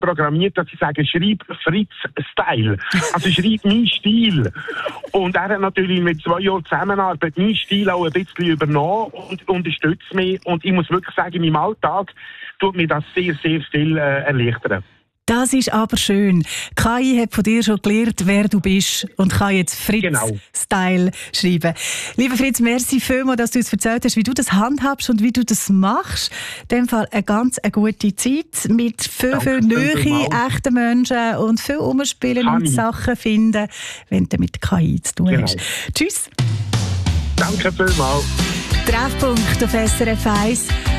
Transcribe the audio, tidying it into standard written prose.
programmiert, dass ich sage, schreib Fritz-Style. Also schreib meinen Stil. Und er hat natürlich mit 2 Jahren Zusammenarbeit meinen Stil auch ein bisschen übernommen und unterstützt mich. Und ich muss wirklich sagen, in meinem Alltag tut mir das sehr, sehr viel erleichtern. Das ist aber schön. KI hat von dir schon gelernt, wer du bist und kann jetzt Fritz-Style schreiben. Lieber Fritz, merci vielmals, dass du uns erzählt hast, wie du das handhabst und wie du das machst. In dem Fall eine ganz gute Zeit mit viel Nähe, echten Menschen und viel Umspielen und Sachen finden, wenn du mit KI zu tun hast. Tschüss. Danke vielmals. Treffpunkt auf SRF 1.